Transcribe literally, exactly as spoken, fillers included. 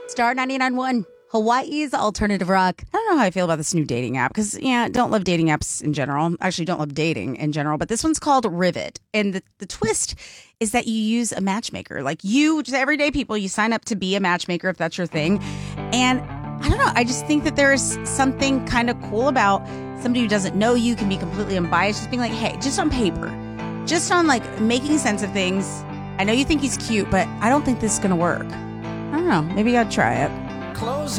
Star ninety-nine point one, Hawaii's alternative rock. I don't know how I feel about this new dating app because, yeah, don't love dating apps in general. Actually, don't love dating in general. But this one's called Rivet. And the, the twist is that you use a matchmaker. Like you, just everyday people, you sign up to be a matchmaker if that's your thing. And I don't know. I just think that there's something kind of cool about somebody who doesn't know you, can be completely unbiased, just being like, hey, just on paper, just on like making sense of things. I know you think he's cute, but I don't think this is going to work. I don't know. Maybe I'd try it. Close